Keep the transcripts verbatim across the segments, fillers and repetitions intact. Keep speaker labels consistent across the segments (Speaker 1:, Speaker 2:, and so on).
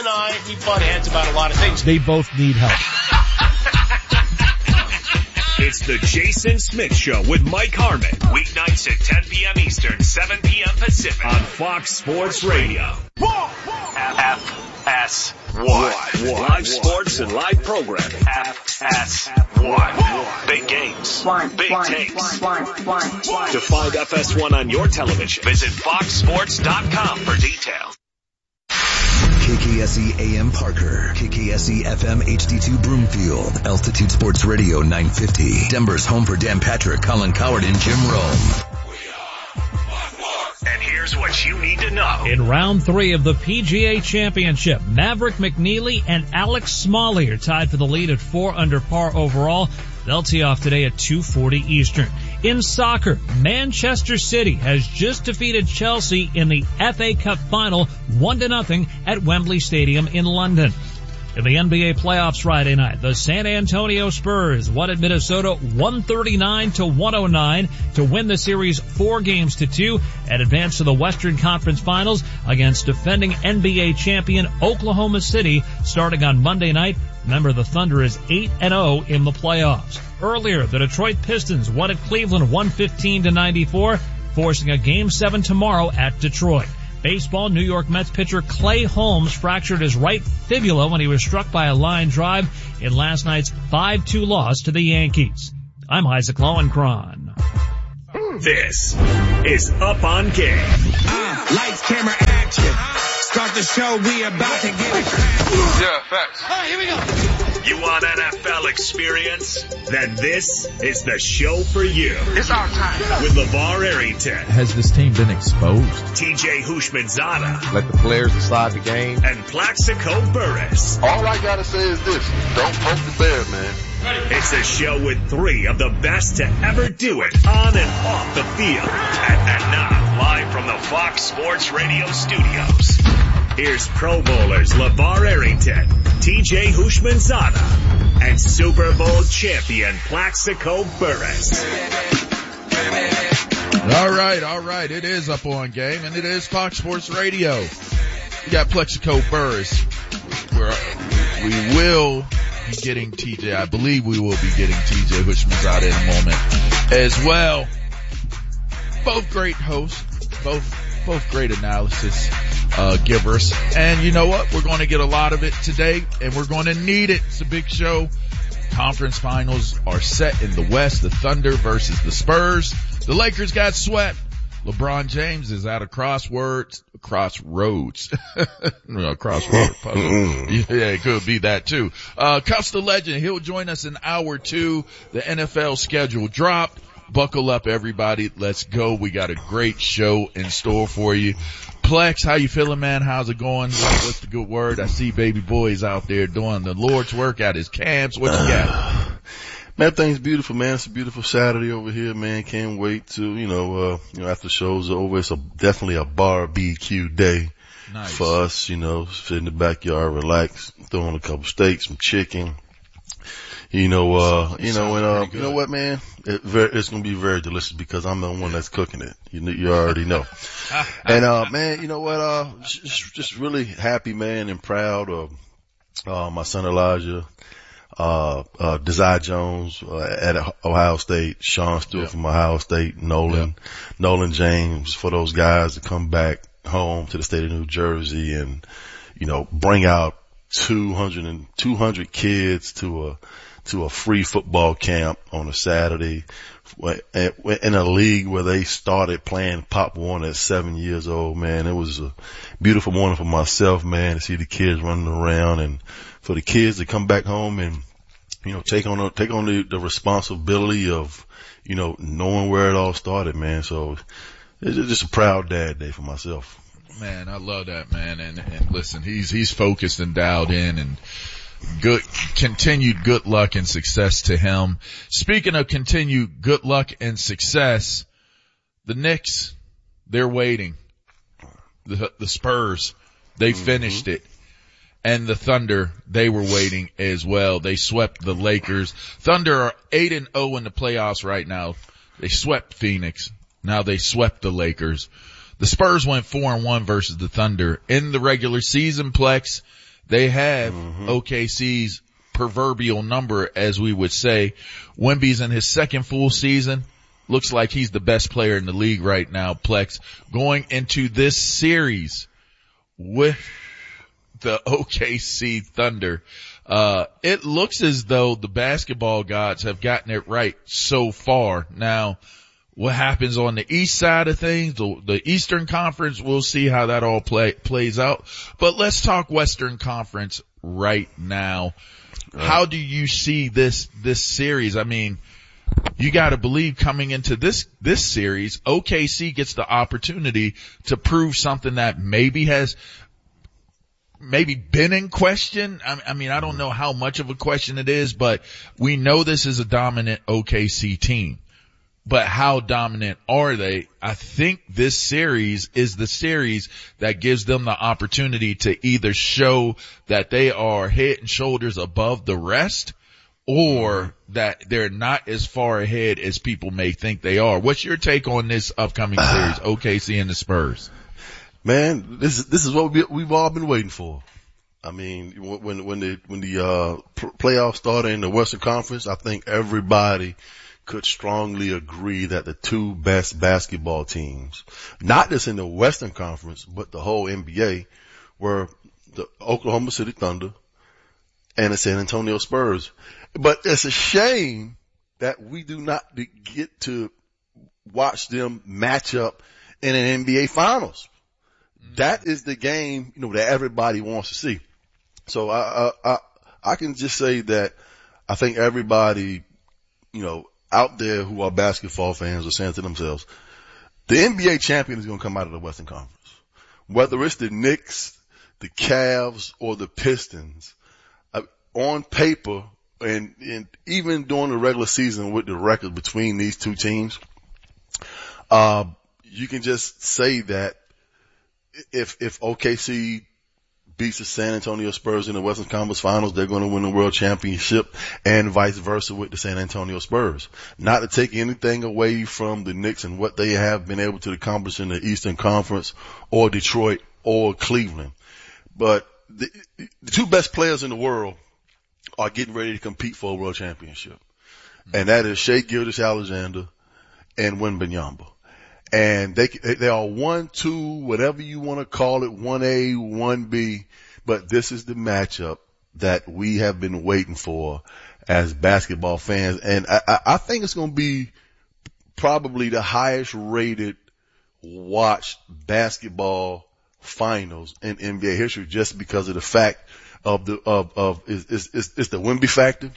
Speaker 1: and I, we butt heads about a lot of things.
Speaker 2: They both need help.
Speaker 3: It's the Jason Smith Show with Mike Harmon. Weeknights at ten p.m. Eastern, seven p.m. Pacific on Fox Sports Radio. F S one. Live sports and live programming. F S one. Big games. Big takes. To find F S one on your television, visit fox sports dot com for details.
Speaker 4: K K S E A M Parker, K K S E F M H D two Broomfield, Altitude Sports Radio nine fifty, Denver's home for Dan Patrick, Colin Coward, and Jim Rome.
Speaker 3: And here's what you need to know.
Speaker 5: In round three of the P G A Championship, Maverick McNeely and Alex Smalley are tied for the lead at four under par overall. They'll tee off today at two forty Eastern. In soccer, Manchester City has just defeated Chelsea in the F A Cup final one to nothing at Wembley Stadium in London. In the N B A playoffs Friday night, the San Antonio Spurs won at Minnesota one thirty-nine to one oh nine to win the series four games to two and advance to the Western Conference Finals against defending N B A champion Oklahoma City starting on Monday night. Remember, the Thunder is eight and oh in the playoffs. Earlier, the Detroit Pistons won at Cleveland one fifteen to ninety-four, forcing a game seven tomorrow at Detroit. Baseball, New York Mets pitcher Clay Holmes fractured his right fibula when he was struck by a line drive in last night's five two loss to the Yankees. I'm Isaac Lowenkron.
Speaker 3: This is Up on Game.
Speaker 6: Uh, lights, camera, action. Start the show, we about to get it cracking.
Speaker 7: Yeah, facts.
Speaker 6: All right, here we go.
Speaker 3: You want N F L experience? Then this is the show for you.
Speaker 7: It's our time.
Speaker 3: With LeVar Arrington.
Speaker 2: Has this team been exposed?
Speaker 3: T J Houshmandzadeh.
Speaker 7: Let the players decide the game.
Speaker 3: And Plaxico Burress.
Speaker 7: All I gotta say is this. Don't poke the bear, man.
Speaker 3: It's a show with three of the best to ever do it on and off the field. And, and now, live from the Fox Sports Radio studios, here's Pro Bowlers LeVar Arrington, T J Houshmandzadeh, and Super Bowl champion Plaxico Burress.
Speaker 8: All right, all right. It is Up on Game, and it is Fox Sports Radio. We got Plaxico Burress. We're, we will be getting T J. I believe we will be getting T J Houshmandzadeh in a moment as well. Both great hosts, both both great analysis uh givers. And you know what? We're going to get a lot of it today, and we're going to need it. It's a big show. Conference finals are set in the West. The Thunder versus the Spurs. The Lakers got swept. LeBron James is at a crosswords, crossroads, no, crossword puzzle. Yeah, it could be that too. Uh, Cuffs the Legend, he'll join us in hour two. The N F L schedule dropped. Buckle up, everybody. Let's go. We got a great show in store for you. Plex, how you feeling, man? How's it going? What's the good word? I see baby boys out there doing the Lord's work at his camps. What you got?
Speaker 9: Man, everything's beautiful, man. It's a beautiful Saturday over here, man. Can't wait to, you know, uh, you know, after shows are over, it's a, definitely a barbecue day
Speaker 8: Nice.
Speaker 9: for us, you know, sit in the backyard, relax, throw on a couple steaks, some chicken, you know, uh, you know, and, uh, you know what, man? It very, it's going to be very delicious because I'm the one that's cooking it. You know, you already know. And, uh, man, you know what, uh, just, just really happy, man, and proud of, uh, my son Elijah. Uh, uh, Desai Jones, uh, at Ohio State, Sean Stewart
Speaker 8: yep.
Speaker 9: from Ohio State, Nolan, yep. Nolan James, for those guys to come back home to the state of New Jersey and, you know, bring out two hundred and two hundred kids to a, to a free football camp on a Saturday in a league where they started playing Pop One at seven years old, man. It was a beautiful morning for myself, man, to see the kids running around and for the kids to come back home and, you know, take on, take on the, the responsibility of, you know, knowing where it all started, man. So it's just a proud dad day for myself.
Speaker 8: Man, I love that, man. And, and listen, he's, he's focused and dialed in, and good, continued good luck and success to him. Speaking of continued good luck and success, the Knicks, they're waiting. The, the Spurs, they mm-hmm. finished it. And the Thunder, they were waiting as well. They swept the Lakers. Thunder are eight and oh in the playoffs right now. They swept Phoenix. Now they swept the Lakers. The Spurs went four and one versus the Thunder in the regular season, Plex. They have
Speaker 9: mm-hmm.
Speaker 8: O K C's proverbial number, as we would say. Wemby's in his second full season. Looks like he's the best player in the league right now, Plex. Going into this series with the O K C Thunder, uh, it looks as though the basketball gods have gotten it right so far. Now, what happens on the east side of things, the, the Eastern Conference, we'll see how that all play, plays out. But let's talk Western Conference right now. Right. How do you see this, this series? I mean, you gotta believe coming into this, this series, O K C gets the opportunity to prove something that maybe has, maybe been in question. I, I mean, I don't know how much of a question it is, but we know this is a dominant O K C team. But how dominant are they? I think this series is the series that gives them the opportunity to either show that they are head and shoulders above the rest, or that they're not as far ahead as people may think they are. What's your take on this upcoming series, O K C and the Spurs?
Speaker 9: Man, this is, this is what we, we've all been waiting for. I mean, when, when the, when the, uh, playoffs started in the Western Conference, I think everybody could strongly agree that the two best basketball teams, not just in the Western Conference, but the whole N B A, were the Oklahoma City Thunder and the San Antonio Spurs. But it's a shame that we do not get to watch them match up in an N B A Finals. That is the game, you know, that everybody wants to see. So I, I, I, I can just say that I think everybody, you know, out there who are basketball fans are saying to themselves, the N B A champion is going to come out of the Western Conference. Whether it's the Knicks, the Cavs, or the Pistons, uh, on paper, and, and even during the regular season with the record between these two teams, uh, you can just say that if, if O K C beats the San Antonio Spurs in the Western Conference Finals, they're going to win the world championship, and vice versa with the San Antonio Spurs. Not to take anything away from the Knicks and what they have been able to accomplish in the Eastern Conference, or Detroit, or Cleveland. But the, the two best players in the world are getting ready to compete for a world championship. Mm-hmm. And that is Shai Gilgeous-Alexander and Wembanyama. And they, they are one, two, whatever you want to call it, one A, one B, but this is the matchup that we have been waiting for as basketball fans. And I, I think it's going to be probably the highest rated watched basketball finals in N B A history, just because of the fact of the, of, of, is, is, is, is the Wemby factor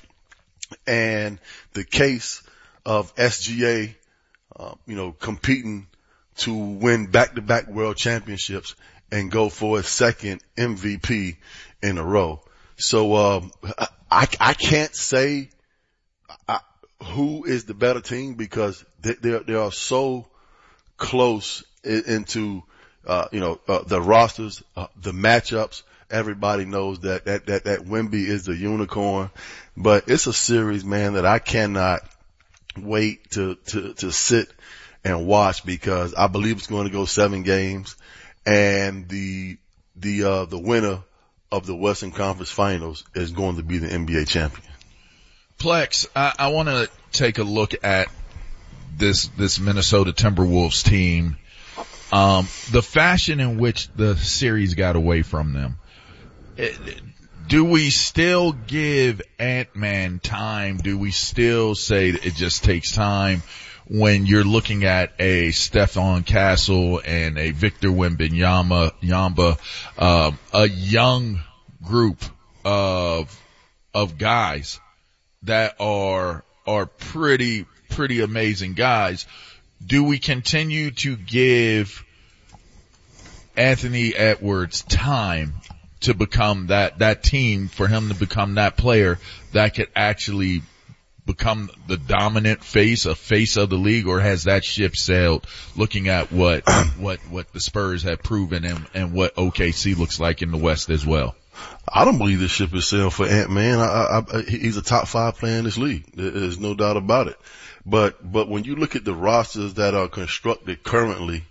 Speaker 9: and the case of S G A, uh, you know, competing to win back-to-back world championships and go for a second M V P in a row. So, um, I, I can't say I, who is the better team, because they, they, they are so close into, uh, you know, uh, the rosters, uh, the matchups. Everybody knows that, that, that, that Wemby is the unicorn, but it's a series, man, that I cannot wait to, to, to sit and watch, because I believe it's going to go seven games, and the, the, uh, the winner of the Western Conference Finals is going to be the N B A champion.
Speaker 8: Plex, I, I want to take a look at this, this Minnesota Timberwolves team. Um, the fashion in which the series got away from them. It, do we still give Ant-Man time? Do we still say that it just takes time when you're looking at a Stephon Castle and a Victor Wembanyama, Yamba, um, a young group of, of guys that are, are pretty, pretty amazing guys? Do we continue to give Anthony Edwards time to become that, that team, for him to become that player that could actually become the dominant face, a face of the league, or has that ship sailed, looking at what, what, what the Spurs have proven and, and what O K C looks like in the West as well?
Speaker 9: I don't believe the ship is sailed for Ant-Man. I, I, I, he's a top five player in this league. There's no doubt about it. But, but when you look at the rosters that are constructed currently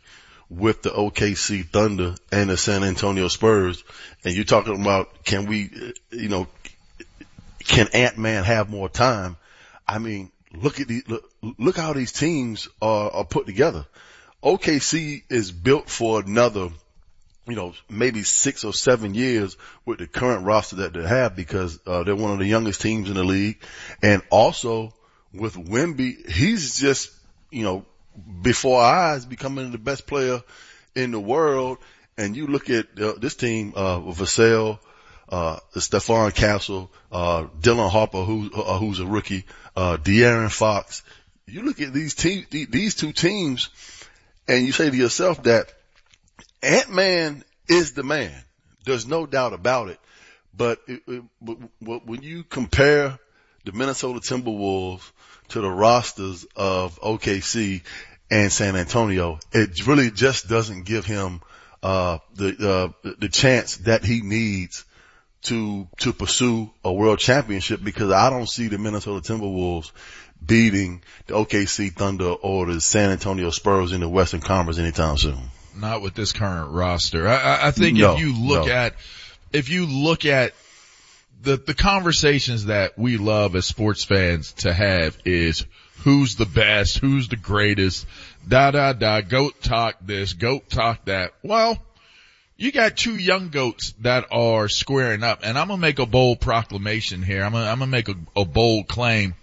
Speaker 9: with the O K C Thunder and the San Antonio Spurs. And you're talking about, can we, you know, can Ant-Man have more time? I mean, look at the, look, look how these teams are, are put together. O K C is built for another, you know, maybe six or seven years with the current roster that they have because, uh, they're one of the youngest teams in the league. And also with Wemby, he's just, you know, before our eyes becoming the best player in the world. And you look at uh, this team, uh, Vassell, uh, Stephon Castle, uh, Dylan Harper, who, uh, who's a rookie, uh, De'Aaron Fox. You look at these team, these two teams and you say to yourself that Ant-Man is the man. There's no doubt about it. But it, it, when you compare the Minnesota Timberwolves to the rosters of O K C and San Antonio, it really just doesn't give him uh the uh the chance that he needs to to pursue a world championship because I don't see the Minnesota Timberwolves beating the O K C Thunder or the San Antonio Spurs in the Western Conference anytime soon.
Speaker 8: Not with this current roster. I, I think
Speaker 9: no,
Speaker 8: if you look
Speaker 9: no.
Speaker 8: at, if you look at the, the conversations that we love as sports fans to have is who's the best, who's the greatest, da da da, goat talk this, goat talk that. Well, you got two young goats that are squaring up and I'm going to make a bold proclamation here. I'm going I'm to make a, a bold claim.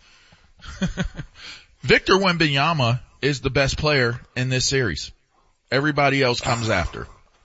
Speaker 8: Victor Wembanyama is the best player in this series. Everybody else comes after.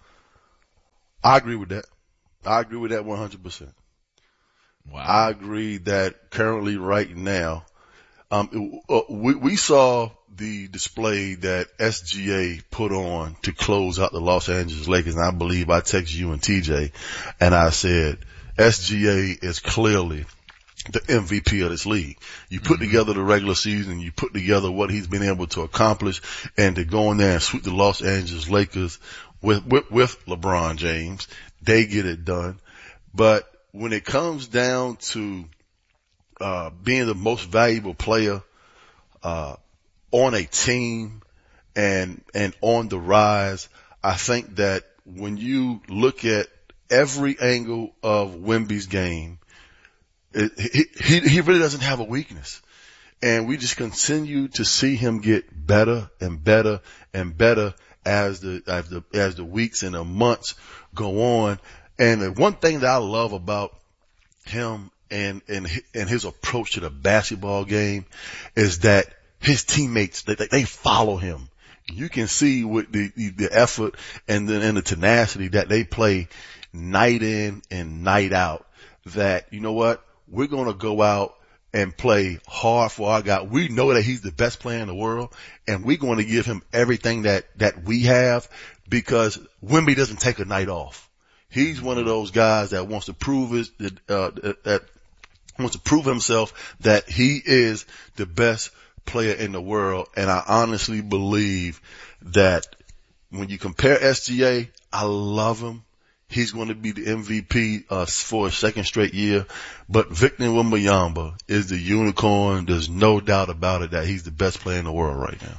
Speaker 9: I agree with that. I agree with that one hundred percent.
Speaker 8: Wow.
Speaker 9: I agree that currently right now, um, it, uh, we, we saw the display that S G A put on to close out the Los Angeles Lakers. And I believe I texted you and T J and I said, S G A is clearly the M V P of this league. You put mm-hmm. together the regular season, you put together what he's been able to accomplish, and to go in there and sweep the Los Angeles Lakers with, with, with LeBron James, they get it done. But when it comes down to, uh, being the most valuable player, uh, on a team and, and on the rise, I think that when you look at every angle of Wemby's game, It, he, he, he really doesn't have a weakness. And we just continue to see him get better and better and better as the, as the, as the weeks and the months go on. And the one thing that I love about him and, and, and his approach to the basketball game is that his teammates, they, they follow him. You can see with the, the, the effort and the, and the tenacity that they play night in and night out that, you know what? We're going to go out and play hard for our guy. We know that he's the best player in the world and we're going to give him everything that, that we have because Wemby doesn't take a night off. He's one of those guys that wants to prove his, uh, that wants to prove himself that he is the best player in the world. And I honestly believe that when you compare S G A, I love him. He's going to be the M V P uh, for a second straight year. But Victor Wembanyama is the unicorn. There's no doubt about it that he's the best player in the world right now.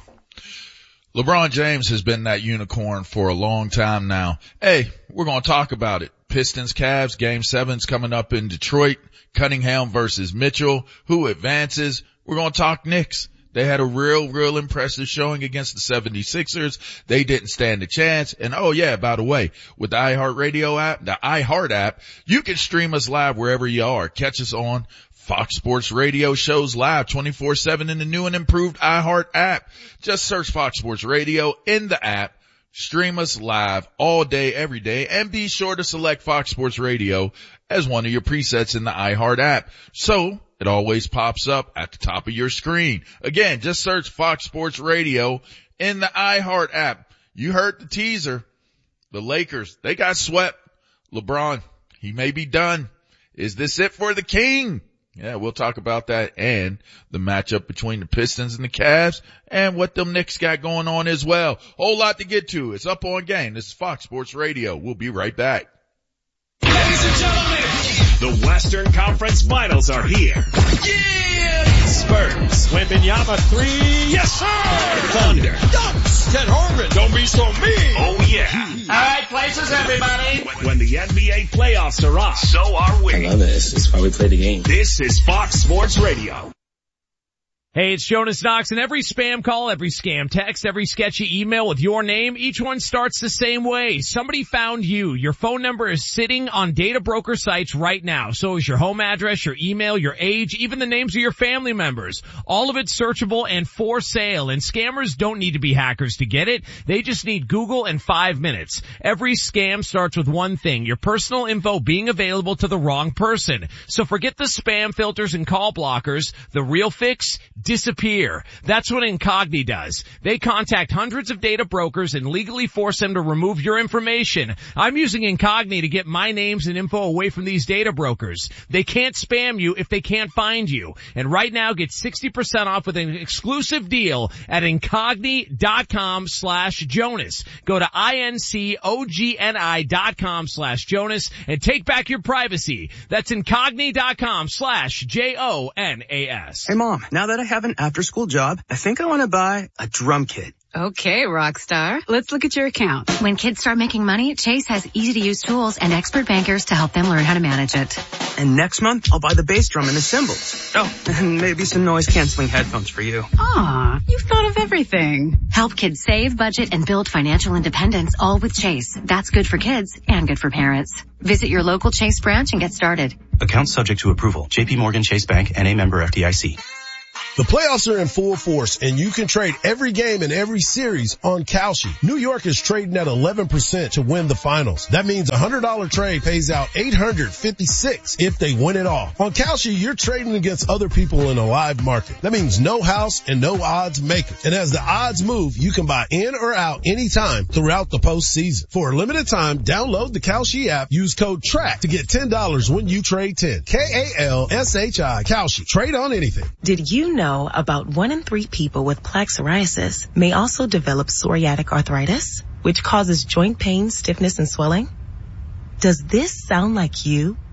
Speaker 8: LeBron James has been that unicorn for a long time now. Hey, we're going to talk about it. Pistons, Cavs, Game seven's coming up in Detroit. Cunningham versus Mitchell. Who advances? We're going to talk Knicks. They had a real, real impressive showing against the seventy-sixers. They didn't stand a chance. And oh yeah, by the way, with the iHeartRadio app, the iHeart app, you can stream us live wherever you are. Catch us on Fox Sports Radio shows live twenty-four seven in the new and improved iHeart app. Just search Fox Sports Radio in the app. Stream us live all day, every day, and be sure to select Fox Sports Radio as one of your presets in the iHeart app. So it always pops up at the top of your screen. Again, just search Fox Sports Radio in the iHeart app. You heard the teaser. The Lakers, they got swept. LeBron, he may be done. Is this it for the King? Yeah, we'll talk about that and the matchup between the Pistons and the Cavs and what them Knicks got going on as well. Whole lot to get to. It's Up On Game. This is Fox Sports Radio. We'll be right back.
Speaker 3: Ladies and gentlemen, the Western Conference Finals are here.
Speaker 1: Yeah!
Speaker 3: Spurs.
Speaker 1: Wembanyama three. Yes, sir!
Speaker 3: Thunder.
Speaker 1: Dunks. Ted Holmgren. Don't be so mean.
Speaker 3: Oh, yeah.
Speaker 1: All right, places, everybody.
Speaker 3: When, when the N B A playoffs are on, so are we.
Speaker 10: I love it. This is why we play the game.
Speaker 3: This is Fox Sports Radio.
Speaker 5: Hey, it's Jonas Knox, and every spam call, every scam text, every sketchy email with your name, each one starts the same way. Somebody found you. Your phone number is sitting on data broker sites right now. So is your home address, your email, your age, even the names of your family members. All of it searchable and for sale. And scammers don't need to be hackers to get it. They just need Google and five minutes. Every scam starts with one thing, your personal info being available to the wrong person. So forget the spam filters and call blockers. The real fix, disappear. That's what Incogni does. They contact hundreds of data brokers and legally force them to remove your information. I'm using Incogni to get my names and info away from these data brokers. They can't spam you if they can't find you. And right now, get sixty percent off with an exclusive deal at Incogni.com slash Jonas. Go to I-N-C-O-G-N-I dot com slash Jonas and take back your privacy. That's Incogni.com slash J O N A S.
Speaker 11: Hey, Mom, now that I have an after-school job, I think I want to buy a drum kit.
Speaker 12: Okay, Rockstar. Let's look at your account.
Speaker 13: When kids start making money, Chase has easy-to-use tools and expert bankers to help them learn how to manage it.
Speaker 11: And next month, I'll buy the bass drum and the cymbals. Oh, and maybe some noise-canceling headphones for you.
Speaker 12: Aw, you've thought of everything.
Speaker 13: Help kids save, budget, and build financial independence, all with Chase. That's good for kids and good for parents. Visit your local Chase branch and get started.
Speaker 14: Account subject to approval. J P Morgan Chase Bank, N A member F D I C.
Speaker 15: The playoffs are in full force, and you can trade every game in every series on Kalshi. New York is trading at eleven percent to win the finals. That means a one hundred dollars trade pays out eight hundred fifty-six dollars if they win it all. On Kalshi, you're trading against other people in a live market. That means no house and no odds makers. And as the odds move, you can buy in or out anytime throughout the postseason. For a limited time, download the Kalshi app. Use code TRACK to get ten dollars when you trade ten. K A L S H I, Kalshi. Trade on anything.
Speaker 16: Did you know about one in three people with plaque psoriasis may also develop psoriatic arthritis, which causes joint pain, stiffness, and swelling? Does this sound like you?